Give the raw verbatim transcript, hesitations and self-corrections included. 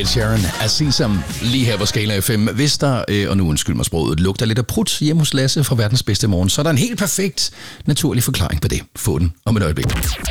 Sharon Azizam lige her på Skala F M. Hvis der, øh, og nu undskyld mig sproget, lugter lidt af prut hjemme hos Lasse fra Verdens Bedste Morgen, så er der en helt perfekt naturlig forklaring på det. Få den om et øjeblik.